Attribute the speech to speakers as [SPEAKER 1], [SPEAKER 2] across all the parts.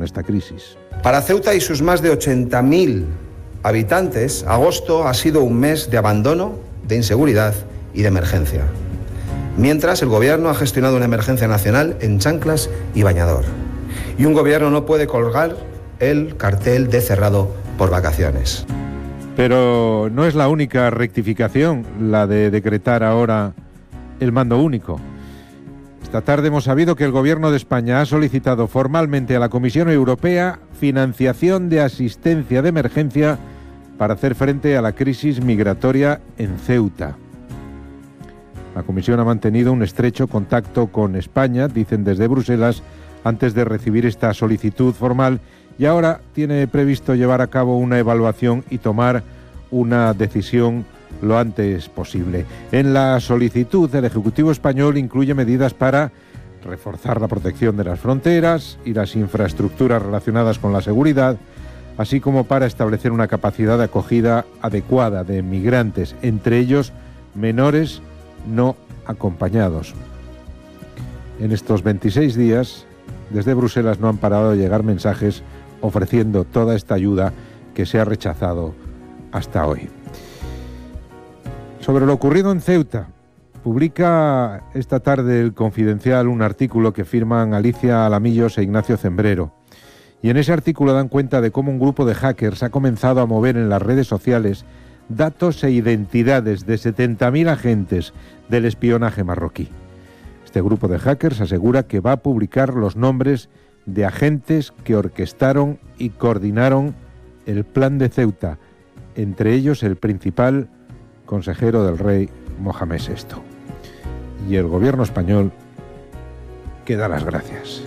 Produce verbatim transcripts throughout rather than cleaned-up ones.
[SPEAKER 1] esta crisis.
[SPEAKER 2] Para Ceuta y sus más de ochenta mil habitantes, agosto ha sido un mes de abandono, de inseguridad y de emergencia. Mientras, el gobierno ha gestionado una emergencia nacional en chanclas y bañador. Y un gobierno no puede colgar el cartel de cerrado por vacaciones.
[SPEAKER 1] Pero no es la única rectificación la de decretar ahora el mando único. Esta tarde hemos sabido que el Gobierno de España ha solicitado formalmente a la Comisión Europea financiación de asistencia de emergencia para hacer frente a la crisis migratoria en Ceuta. La Comisión ha mantenido un estrecho contacto con España, dicen desde Bruselas, antes de recibir esta solicitud formal, y ahora tiene previsto llevar a cabo una evaluación y tomar una decisión lo antes posible. En la solicitud, el Ejecutivo español incluye medidas para reforzar la protección de las fronteras y las infraestructuras relacionadas con la seguridad, así como para establecer una capacidad de acogida adecuada de migrantes, entre ellos menores no acompañados. En estos veintiséis días, desde Bruselas no han parado de llegar mensajes ofreciendo toda esta ayuda que se ha rechazado hasta hoy. Sobre lo ocurrido en Ceuta, publica esta tarde el Confidencial un artículo que firman Alicia Alamillos e Ignacio Zembrero. Y en ese artículo dan cuenta de cómo un grupo de hackers ha comenzado a mover en las redes sociales datos e identidades de setenta mil agentes del espionaje marroquí. Este grupo de hackers asegura que va a publicar los nombres de agentes que orquestaron y coordinaron el plan de Ceuta, entre ellos el principal consejero del rey Mohamed sexto. Y el gobierno español que da las gracias.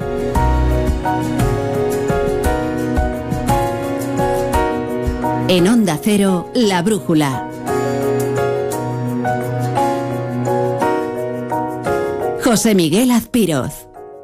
[SPEAKER 3] En Onda Cero, La Brújula. José Miguel Azpiroz.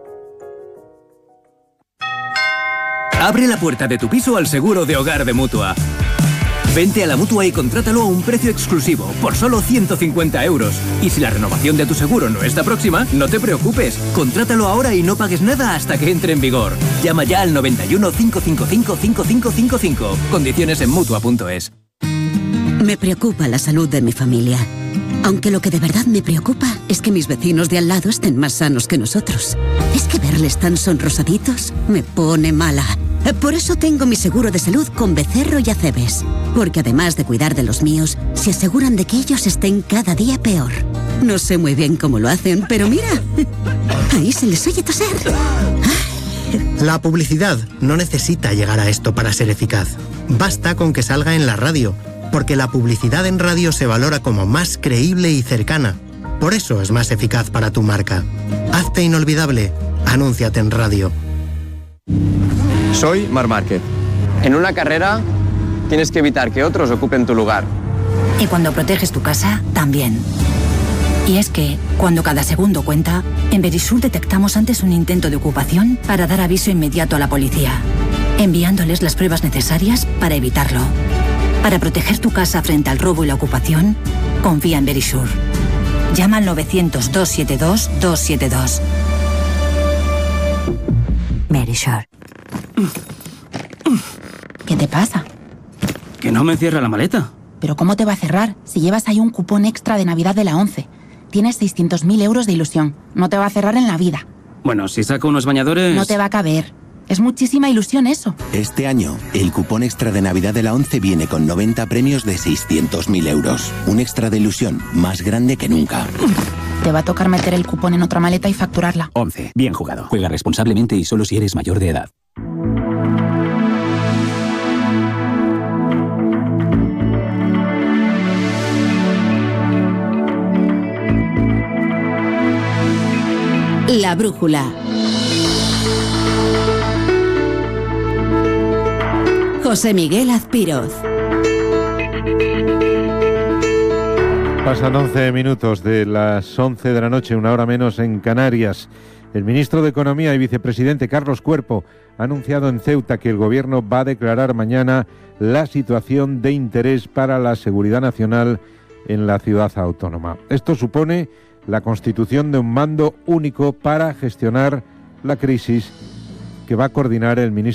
[SPEAKER 4] Abre la puerta de tu piso al seguro de hogar de Mutua. Vente a la Mutua y contrátalo a un precio exclusivo, por solo ciento cincuenta euros. Y si la renovación de tu seguro no está próxima, no te preocupes. Contrátalo ahora y no pagues nada hasta que entre en vigor. Llama ya al noventa y uno, cinco cinco cinco, cinco cinco cinco cinco. Condiciones en Mutua punto es.
[SPEAKER 3] Me preocupa la salud de mi familia. Aunque lo que de verdad me preocupa es que mis vecinos de al lado estén más sanos que nosotros. Es que verles tan sonrosaditos me pone mala. Por eso tengo mi seguro de salud con Becerro y Acebes. Porque además de cuidar de los míos, se aseguran de que ellos estén cada día peor. No sé muy bien cómo lo hacen, pero mira, ahí se les oye toser.
[SPEAKER 5] La publicidad no necesita llegar a esto para ser eficaz. Basta con que salga en la radio, porque la publicidad en radio se valora como más creíble y cercana. Por eso es más eficaz para tu marca. Hazte inolvidable. Anúnciate en radio.
[SPEAKER 6] Soy Marc Márquez. En una carrera tienes que evitar que otros ocupen tu lugar.
[SPEAKER 7] Y cuando proteges tu casa, también. Y es que, cuando cada segundo cuenta, en Verisur detectamos antes un intento de ocupación para dar aviso inmediato a la policía, enviándoles las pruebas necesarias para evitarlo. Para proteger tu casa frente al robo y la ocupación, confía en Verisur. Llama al novecientos, doscientos setenta y dos, doscientos setenta y dos. Verisur.
[SPEAKER 8] ¿Qué te pasa?
[SPEAKER 9] Que no me cierra la maleta.
[SPEAKER 8] ¿Pero cómo te va a cerrar si llevas ahí un cupón extra de Navidad de la ONCE? Tienes seiscientos mil euros de ilusión. No te va a cerrar en la vida.
[SPEAKER 9] Bueno, si saco unos bañadores...
[SPEAKER 8] No te va a caber. Es muchísima ilusión eso.
[SPEAKER 10] Este año, el cupón extra de Navidad de la ONCE viene con noventa premios de seiscientos mil euros. Un extra de ilusión más grande que nunca.
[SPEAKER 8] Te va a tocar meter el cupón en otra maleta y facturarla.
[SPEAKER 9] ONCE. Bien jugado. Juega responsablemente y solo si eres mayor de edad.
[SPEAKER 3] La Brújula. José Miguel Azpiroz.
[SPEAKER 1] Pasan once minutos de las once de la noche, una hora menos en Canarias. El ministro de Economía y vicepresidente Carlos Cuerpo ha anunciado en Ceuta que el gobierno va a declarar mañana la situación de interés para la seguridad nacional en la ciudad autónoma. Esto supone la constitución de un mando único para gestionar la crisis que va a coordinar el ministro